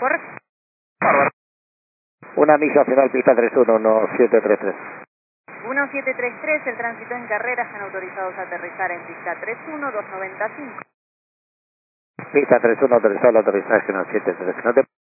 Correcto. Bárbaro. Una milla final, pista 31, 1733. 1733, el tránsito en carrera, están autorizados a aterrizar en pista 31, 295. Pista 31, autorizado la autorización 1733. No te